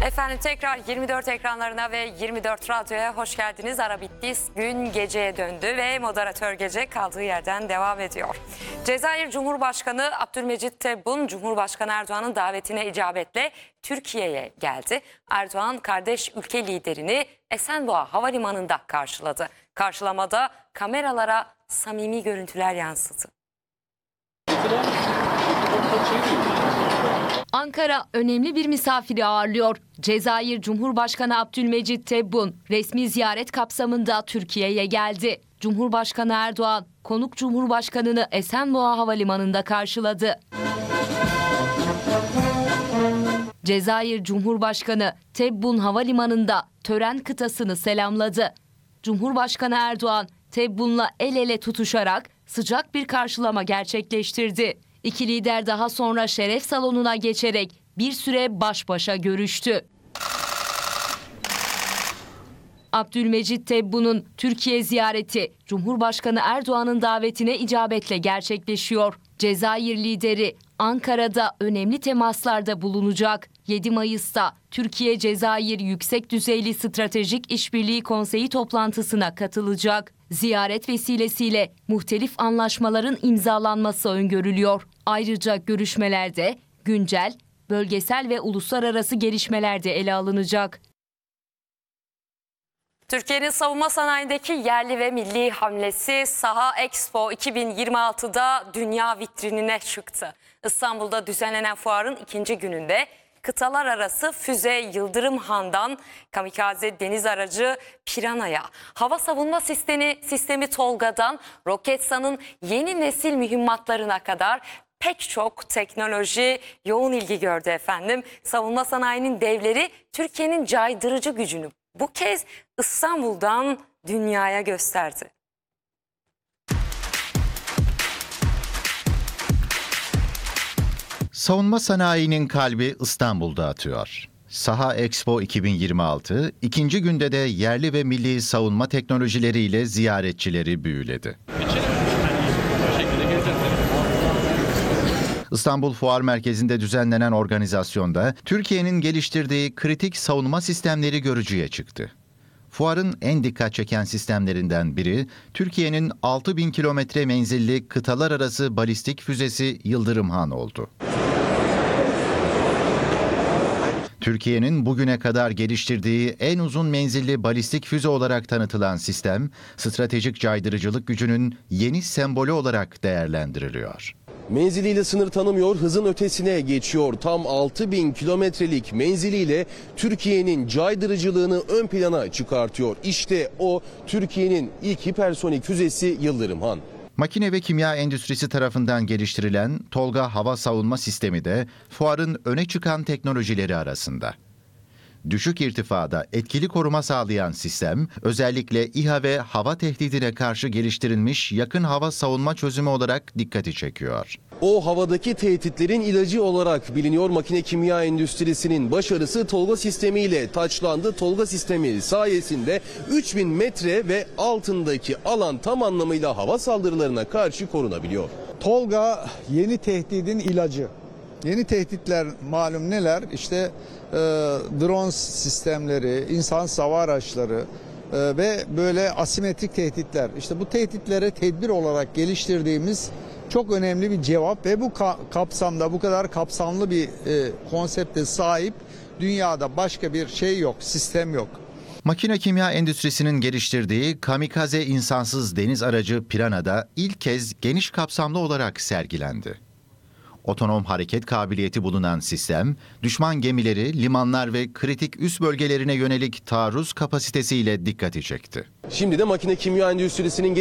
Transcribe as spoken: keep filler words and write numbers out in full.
Efendim tekrar yirmi dört ekranlarına ve yirmi dört Radyo'ya hoş geldiniz. Ara bitti, gün geceye döndü ve moderatör gece kaldığı yerden devam ediyor. Cezayir Cumhurbaşkanı Abdülmecit Tebboune, Cumhurbaşkanı Erdoğan'ın davetine icabetle Türkiye'ye geldi. Erdoğan kardeş ülke liderini Esenboğa Havalimanı'nda karşıladı. Karşılamada kameralara samimi görüntüler yansıdı. Ankara önemli bir misafiri ağırlıyor. Cezayir Cumhurbaşkanı Abdülmecit Tebboune resmi ziyaret kapsamında Türkiye'ye geldi. Cumhurbaşkanı Erdoğan konuk Cumhurbaşkanı'nı Esenboğa Havalimanı'nda karşıladı. Cezayir Cumhurbaşkanı Tebboune Havalimanı'nda tören kıtasını selamladı. Cumhurbaşkanı Erdoğan Tebboune'la el ele tutuşarak sıcak bir karşılama gerçekleştirdi. İki lider daha sonra şeref salonuna geçerek bir süre baş başa görüştü. Abdülmecit Tebboune'un Türkiye ziyareti Cumhurbaşkanı Erdoğan'ın davetine icabetle gerçekleşiyor. Cezayir lideri Ankara'da önemli temaslarda bulunacak. yedi Mayıs'ta Türkiye-Cezayir Yüksek Düzeyli Stratejik İşbirliği Konseyi toplantısına katılacak. Ziyaret vesilesiyle muhtelif anlaşmaların imzalanması öngörülüyor. Ayrıca görüşmelerde güncel, bölgesel ve uluslararası gelişmeler de ele alınacak. Türkiye'nin savunma sanayindeki yerli ve milli hamlesi Saha Expo iki bin yirmi altıda dünya vitrinine çıktı. İstanbul'da düzenlenen fuarın ikinci gününde kıtalar arası füze Yıldırım Han'dan kamikaze deniz aracı Piranha'ya, hava savunma sistemi, sistemi Tolga'dan Roketsan'ın yeni nesil mühimmatlarına kadar pek çok teknoloji yoğun ilgi gördü efendim. Savunma sanayinin devleri Türkiye'nin caydırıcı gücünü bu kez İstanbul'dan dünyaya gösterdi. Savunma sanayinin kalbi İstanbul'da atıyor. Saha Expo iki bin yirmi altı, ikinci günde de yerli ve milli savunma teknolojileriyle ziyaretçileri büyüledi. İstanbul Fuar Merkezi'nde düzenlenen organizasyonda Türkiye'nin geliştirdiği kritik savunma sistemleri görücüye çıktı. Fuarın en dikkat çeken sistemlerinden biri, Türkiye'nin altı bin kilometre menzilli kıtalar arası balistik füzesi Yıldırım Han oldu. Türkiye'nin bugüne kadar geliştirdiği en uzun menzilli balistik füze olarak tanıtılan sistem, stratejik caydırıcılık gücünün yeni sembolü olarak değerlendiriliyor. Menziliyle sınır tanımıyor, hızın ötesine geçiyor. Tam altı bin kilometrelik menziliyle Türkiye'nin caydırıcılığını ön plana çıkartıyor. İşte o Türkiye'nin ilk hipersonik füzesi Yıldırım Han. Makine ve kimya endüstrisi tarafından geliştirilen Tolga hava savunma sistemi de fuarın öne çıkan teknolojileri arasında. Düşük irtifada etkili koruma sağlayan sistem, özellikle İHA ve hava tehdidine karşı geliştirilmiş yakın hava savunma çözümü olarak dikkati çekiyor. O havadaki tehditlerin ilacı olarak biliniyor. Makine kimya endüstrisinin başarısı Tolga sistemiyle taçlandı. Tolga sistemi sayesinde üç bin metre ve altındaki alan tam anlamıyla hava saldırılarına karşı korunabiliyor. Tolga yeni tehdidin ilacı. Yeni tehditler malum neler? İşte e, drone sistemleri, insan savar araçları e, ve böyle asimetrik tehditler. İşte bu tehditlere tedbir olarak geliştirdiğimiz çok önemli bir cevap ve bu ka- kapsamda bu kadar kapsamlı bir e, konsepte sahip dünyada başka bir şey yok, sistem yok. Makine kimya endüstrisinin geliştirdiği kamikaze insansız deniz aracı Piranha'da ilk kez geniş kapsamlı olarak sergilendi. Otonom hareket kabiliyeti bulunan sistem, düşman gemileri, limanlar ve kritik üs bölgelerine yönelik taarruz kapasitesiyle dikkati çekti. Şimdi de makine kimya endüstrisinin